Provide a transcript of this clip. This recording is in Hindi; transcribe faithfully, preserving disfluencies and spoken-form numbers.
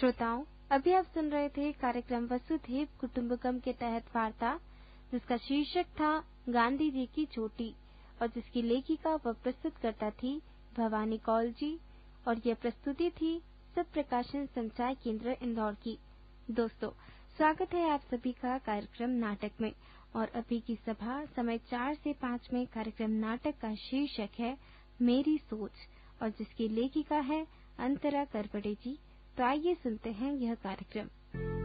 श्रोताओं, अभी आप सुन रहे थे कार्यक्रम वसुधैव कुटुंबकम के तहत वार्ता, जिसका शीर्षक था गांधी जी की चोटी और जिसकी लेखिका व प्रस्तुतकर्ता थी भवानी कौल जी, और यह प्रस्तुति थी सब प्रकाशन संचार केंद्र इंदौर की। दोस्तों, स्वागत है आप सभी का कार्यक्रम नाटक में। और अभी की सभा समय चार से पाँच में कार्यक्रम नाटक का शीर्षक है मेरी सोच, और जिसकी लेखिका है अंतरा करबड़े जी। तो आइए सुनते हैं यह कार्यक्रम।